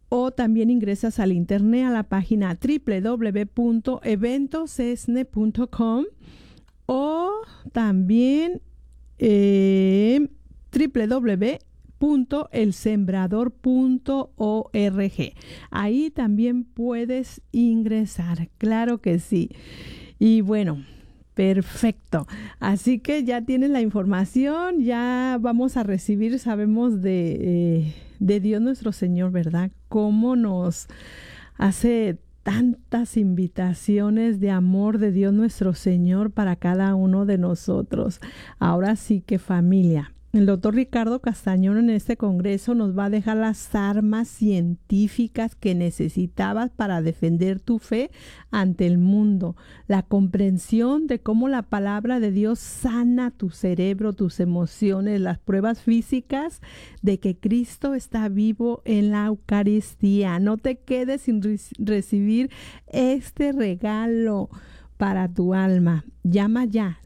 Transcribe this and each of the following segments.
o también ingresas al internet a la página www.eventosesne.com o también www.elsembrador.org. Ahí también puedes ingresar, claro que sí. Y bueno, perfecto. Así que ya tienes la información, ya vamos a recibir, sabemos de Dios nuestro Señor, ¿verdad? Cómo nos hace tantas invitaciones de amor de Dios nuestro Señor para cada uno de nosotros. Ahora sí que familia. El doctor Ricardo Castañón en este congreso nos va a dejar las armas científicas que necesitabas para defender tu fe ante el mundo, la comprensión de cómo la palabra de Dios sana tu cerebro, tus emociones, las pruebas físicas de que Cristo está vivo en la Eucaristía. No te quedes sin recibir este regalo para tu alma. Llama ya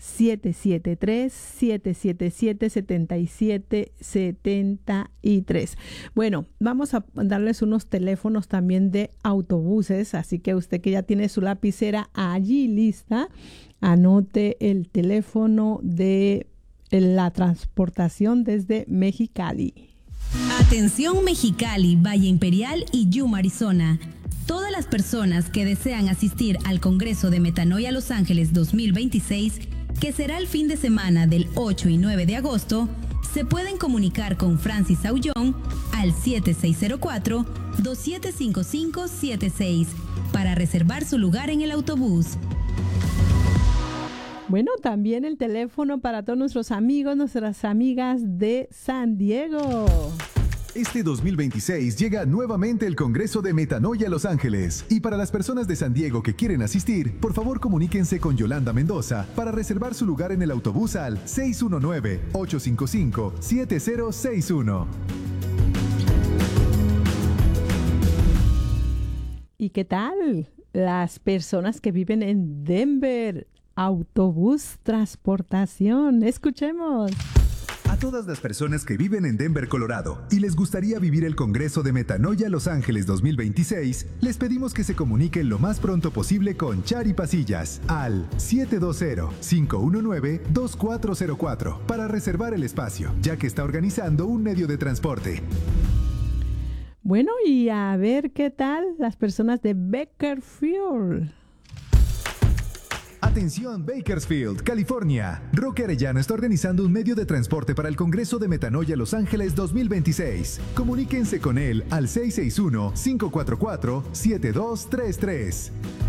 773-777-7773. Bueno, vamos a darles unos teléfonos también de autobuses, así que usted que ya tiene su lapicera allí lista, anote el teléfono de la transportación desde Mexicali. Atención Mexicali, Valle Imperial y Yuma, Arizona. Todas las personas que desean asistir al Congreso de Metanoia Los Ángeles 2026, que será el fin de semana del 8 y 9 de agosto, se pueden comunicar con Francis Aullón al 7604-275576 para reservar su lugar en el autobús. Bueno, también el teléfono para todos nuestros amigos, nuestras amigas de San Diego. Este 2026 llega nuevamente el Congreso de Metanoia Los Ángeles. Y para las personas de San Diego que quieren asistir, por favor comuníquense con Yolanda Mendoza para reservar su lugar en el autobús al 619-855-7061. ¿Y qué tal? Las personas que viven en Denver, autobús transportación. Escuchemos. A todas las personas que viven en Denver, Colorado, y les gustaría vivir el Congreso de Metanoia Los Ángeles 2026, les pedimos que se comuniquen lo más pronto posible con Chari Pasillas al 720-519-2404 para reservar el espacio, ya que está organizando un medio de transporte. Bueno, y a ver qué tal las personas de Bakersfield. Atención Bakersfield, California. Roque Arellano está organizando un medio de transporte para el Congreso de Metanoia Los Ángeles 2026. Comuníquense con él al 661-544-7233.